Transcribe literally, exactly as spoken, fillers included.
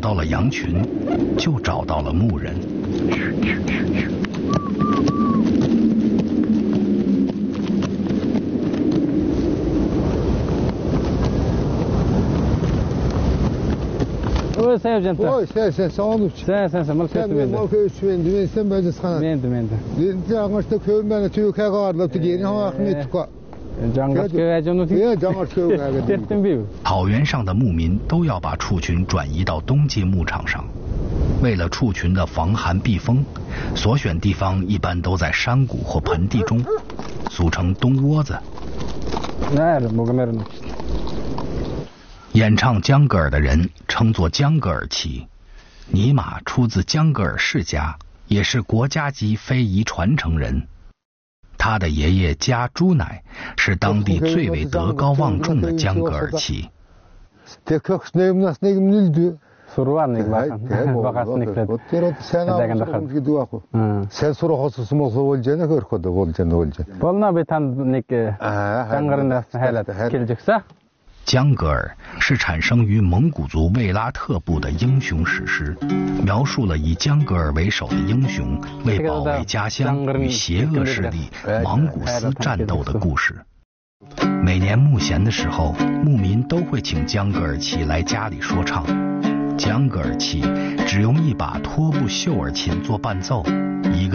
到了羊群，就找到了牧人。 Ой, Sevcan. Ой, sen sen sağ ol. Sen sen sen mal Sen kötü ben bende. mal kötü bende. Ben sen böyle sana. Bende bende. Ben жаңғашта köyüm bana tüyüke ağırlıp gelin ama ahmet tuka. Cangaş köye canı değil. Ya cangaş köye ağırlıp. Tertim bir. 草原上的牧民都要把畜群转移到冬季牧场上，为了畜群的防寒避风，所选地方一般都在山谷或盆地中，俗称冬窝子。 Nerede? Bugün nerede? 演唱江格尔的人称作江格尔旗，尼玛出自江格尔世家，也是国家级非遗传承人。他的爷爷加朱乃是当地最为德高望重的江格尔旗。 Survanlık bakın. Bakasın iklet. Sen soru hasısı olsa olacağını hırkıda olacağını olacağını. Bolna bir tanıdık Cangır'ın halat gelecekse. 江格尔是产生于蒙古族卫拉特部的英雄史诗，描述了以江格尔为首的英雄为保卫家乡与邪恶势力莽古斯战斗的故事。每年牧闲的时候，牧民都会请江格尔旗来家里说唱。江格尔旗只用一把托布秀尔琴做伴奏，一个